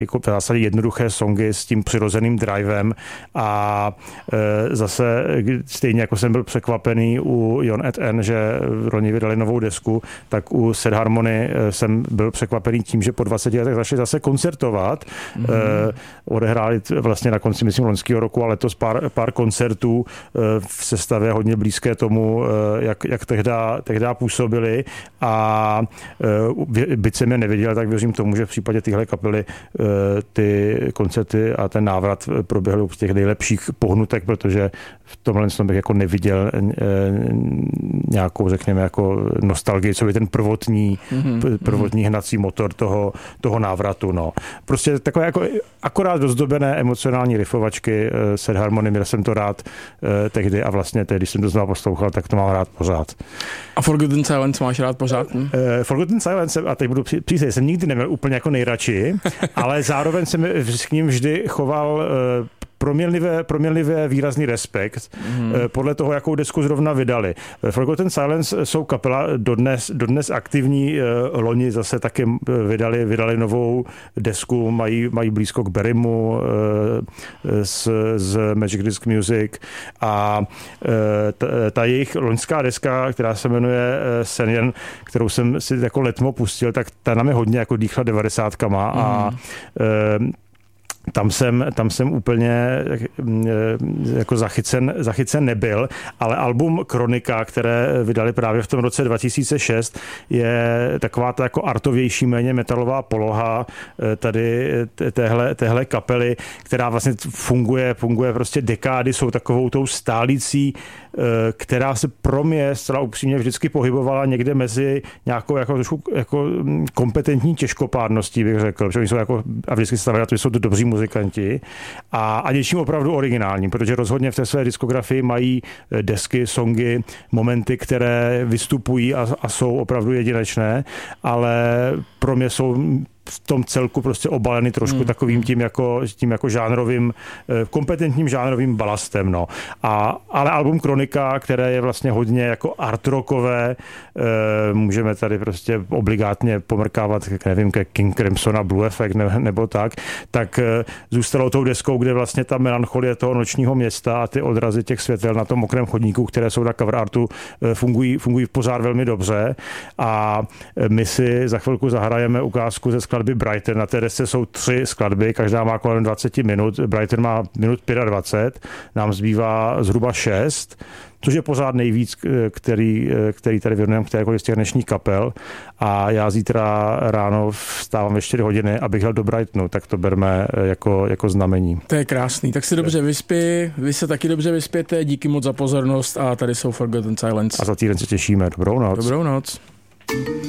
jako v zásadě jednoduché songy s tím přirozeným drivem a zase stejně jako jsem byl překvapený u Jon et En, že oni vydali novou desku, tak u Sad Harmony jsem byl překvapený tím, že po 20 letech začali zase koncertovat. Odehráli vlastně na konci, myslím, loňského roku, ale letos pár koncertů v sestavě hodně blízké tomu, jak tehda působili a byť jsem je neviděl, tak věřím tomu, že v případě téhle kapely ty koncerty a ten návrat proběhl v těch nejlepších pohnutek, protože v tomhle bych jako neviděl nějakou, řekněme, jako nostalgii, co by ten prvotní hnací motor toho návratu. No. Prostě takové jako akorát dozdobené emocionální riffovačky Sad Harmony, měl jsem to rád tehdy a vlastně teď, když jsem to znovu poslouchal, tak to mám rád pořád. A Forgotten Silence máš rád pořád? Forgotten Silence, a teď budu přísej, jsem nikdy neměl úplně jako nejradši, ale zároveň jsem k ním vždy choval proměnlivě výrazný respekt podle toho, jakou desku zrovna vydali. Forgotten Silence jsou kapela dodnes aktivní, loni zase taky vydali novou desku, mají blízko k Berrymu z Magic Disc Music a ta jejich loňská deska, která se jmenuje Senjen, kterou jsem si jako letmo pustil, tak ta nám je hodně jako dýchla 90kama a tam jsem úplně jako zachycen nebyl, ale album Kronika, které vydali právě v tom roce 2006, je taková ta jako artovější, méně metalová poloha tady téhle kapely, která vlastně funguje prostě dekády, jsou takovou tou stálicí, která se pro mě zcela upřímně vždycky pohybovala někde mezi nějakou jako kompetentní těžkopádností, bych řekl, protože oni jsou jako, a vždycky se stavili, že jsou to dobří muzikanti a něčím opravdu originálním, protože rozhodně v té své diskografii mají desky, songy, momenty, které vystupují a jsou opravdu jedinečné, ale pro mě jsou v tom celku prostě obaleny trošku takovým tím jako žánrovým, kompetentním žánrovým balastem, no. Ale album Kronika, které je vlastně hodně jako art rockové, můžeme tady prostě obligátně pomrkávat, nevím, ke King Crimson a Blue Effect nebo tak zůstalo tou deskou, kde vlastně ta melancholie toho nočního města a ty odrazy těch světel na tom mokrém chodníku, které jsou na cover artu, fungují pořád velmi dobře a my si za chvilku zahrajeme ukázku ze skladby Brighton. Na té desce jsou 3 skladby, každá má kolem 20 minut. Brighton má minut 25, nám zbývá zhruba 6, což je pořád nejvíc, který tady věnujeme kterékoliv z těch dnešních kapel. A já zítra ráno vstávám ve 4 hodiny, abych jel do Brightonu, tak to berme jako znamení. To je krásný, tak si dobře vyspí, vy se taky dobře vyspěte, díky moc za pozornost a tady jsou Forgotten Silence. A za týden se těšíme. Dobrou noc. Dobrou noc.